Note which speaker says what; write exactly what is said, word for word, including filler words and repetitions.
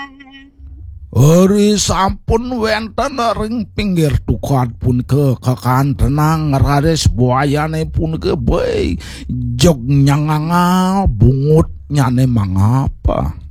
Speaker 1: Eri sampun wenten ring pinggir tukat pun ke kakan tenang ngeraris buayane pun ke bayi jog nyanganga bungut nyane mangapa.